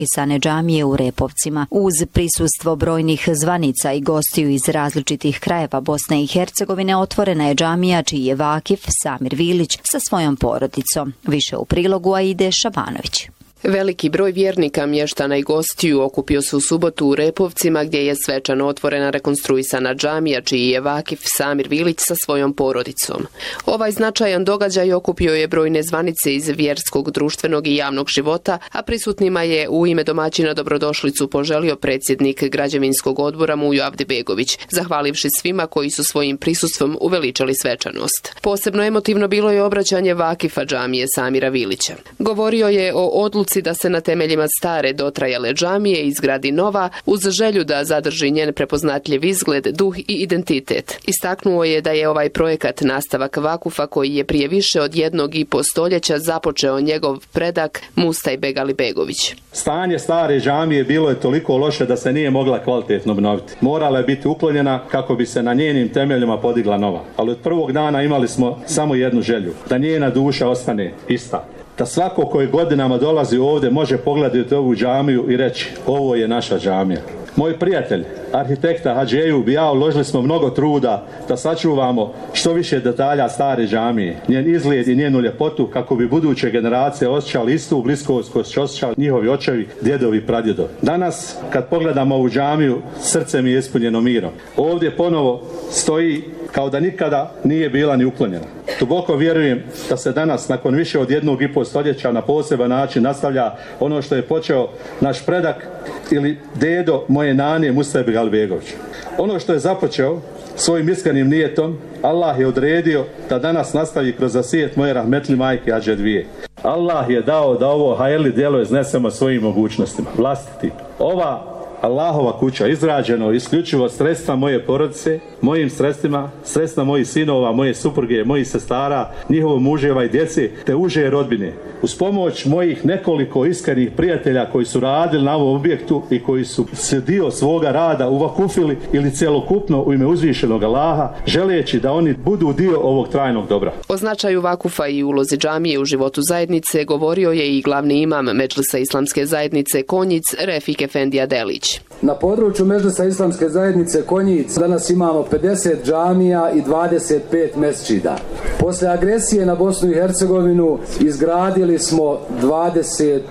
rekonstruisane džamije u Repovcima. Uz prisustvo brojnih zvanica i gostiju iz različitih krajeva Bosne i Hercegovine otvorena je džamija čiji je vakif Samir Vilić sa svojom porodicom. Više u prilogu Aide Šabanović. Veliki broj vjernika, mještana i gostiju okupio se u subotu u Repovcima gdje je svečano otvorena rekonstruisana džamija čiji je vakif Samir Vilić sa svojom porodicom. Ovaj značajan događaj okupio je brojne zvanice iz vjerskog, društvenog i javnog života, a prisutnima je u ime domaćina dobrodošlicu poželio predsjednik građevinskog odbora Mujo Avdibegović, zahvalivši svima koji su svojim prisustvom uveličali svečanost. Posebno emotivno bilo je obraćanje vakifa džamije Samira Vilića. Govorio je o odluci da se na temeljima stare dotrajale džamije izgradi nova uz želju da zadrži njen prepoznatljiv izgled, duh i identitet. Istaknuo je da je ovaj projekat nastavak vakufa koji je prije više od 1,5 stoljeća započeo njegov predak Mustaj Begali Begović. Stanje stare džamije bilo je toliko loše da se nije mogla kvalitetno obnoviti. Morala je biti uklonjena kako bi se na njenim temeljima podigla nova. Ali od prvog dana imali smo samo jednu želju, da njena duša ostane ista. Da svako koji godinama dolazi ovdje može pogledati ovu džamiju i reći ovo je naša džamija. Moj prijatelj, arhitekta Hadži Ejub i ja uložili smo mnogo truda da sačuvamo što više detalja stare džamije, njen izgled i njenu ljepotu kako bi buduće generacije osjećali istu bliskost koju su osjećali njihovi očevi, djedovi i pradjedovi. Danas kad pogledamo ovu džamiju, srce mi je ispunjeno mirom. Ovdje ponovo stoji kao da nikada nije bila ni uklonjena. Duboko vjerujem da se danas, nakon više od 1,5 stoljeća, na poseban način nastavlja ono što je počeo naš predak ili dedo moje nane Mustaj Begali Begović. Ono što je započeo svojim iskrenim nijetom, Allah je odredio da danas nastavi kroz zasijet moje rahmetli majke Hadže dvije. Allah je dao da ovo hajrli djelo iznesemo svojim mogućnostima, vlastiti. Ova Allahova kuća izrađeno isključivo sredstva moje porodice, mojim sredstvima, sredstva mojih sinova, moje supruge, mojih sestara, njihovog muževa i djece, te uže rodbine. Uz pomoć mojih nekoliko iskrenih prijatelja koji su radili na ovom objektu i koji su se dio svoga rada uvakufili ili celokupno u ime uzvišenog Allaha, želeći da oni budu dio ovog trajnog dobra. O značaju vakufa i ulozi džamije u životu zajednice govorio je i glavni imam Medžlisa islamske zajednice Konjic Refik Efendija Delić. Na području Medžlisa islamske zajednice Konjic danas imamo 50 džamija i 25 mesdžida. Posle agresije na Bosnu i Hercegovinu izgradili smo 25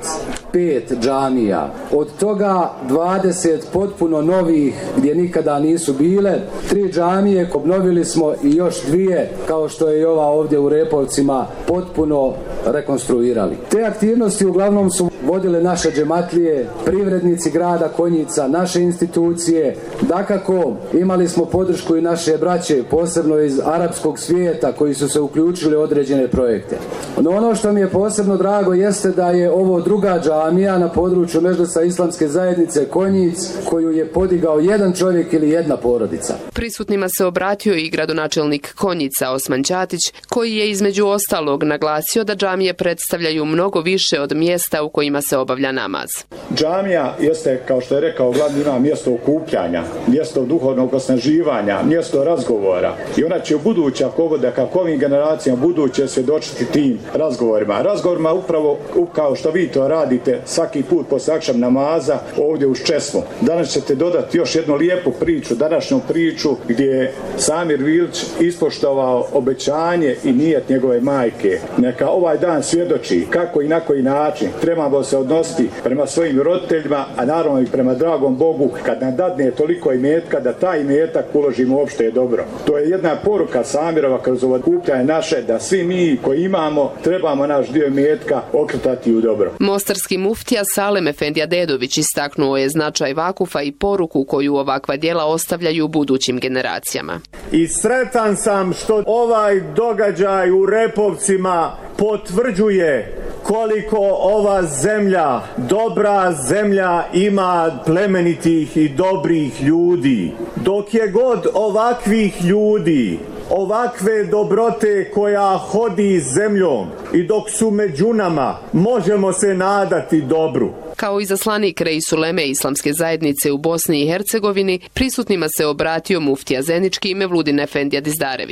džamija. Od toga 20 potpuno novih gdje nikada nisu bile. 3 džamije obnovili smo i još 2, kao što je i ova ovdje u Repovcima, potpuno rekonstruirali. Te aktivnosti uglavnom su vodile naše džematlije, privrednici grada Konjica, naše institucije. Dakako, imali smo podršku i naše braće, posebno iz arapskog svijeta, koji su se uključili u određene projekte. No ono što mi je posebno drago jeste da je ovo druga džamija na području Medžlisa islamske zajednice Konjic, koju je podigao jedan čovjek ili jedna porodica. Prisutnima se obratio i gradonačelnik Konjica Osman Ćatić, koji je između ostalog naglasio da džamije predstavljaju mnogo više od mjesta u kojima se obavlja namaz. Džamija jeste, kao što je rekao glavni imam, mjesto okupljanja, mjesto duhovnog osnaživanja, mjesto razgovora. I ona će u buduće, kako ovim generacijama buduće svjedočiti tim razgovorima. Razgovorima upravo kao što vi to radite svaki put posle akšam namaza ovdje uz česmu. Danas ćete dodati još jednu lijepu priču, današnju priču gdje je Samir Vilić ispoštovao obećanje i nijet njegove majke. Neka ovaj dan svjedoči kako i na koji način trebamo se odnositi prema svojim roditeljima, a naravno i prema dragom Bogu kad nam dadne toliko imetka da taj imetak uložimo u opšte dobro. To je jedna poruka Samirova kroz ovo okupljanje naše, da svi mi koji imamo trebamo naš dio imetka okretati u dobro. Mostarski muftija Salem Efendija Dedović istaknuo je značaj vakufa i poruku koju ovakva djela ostavljaju budućim generacijama. I sretan sam što ovaj događaj u Repovcima potvrđuje koliko ova zemlja, dobra zemlja, ima plemenitih i dobrih ljudi. Dok je god ovakvih ljudi, ovakve dobrote koja hodi zemljom i dok su među nama, možemo se nadati dobru. Kao izaslanik Reis Uleme islamske zajednice u Bosni i Hercegovini, prisutnima se obratio muftija Zenički Mevludin Efendija Dizdarević.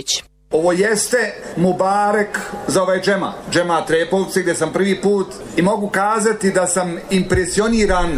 Ovo jeste Mubarek za ovaj džemat Repovci gdje sam prvi put i mogu kazati da sam impresioniran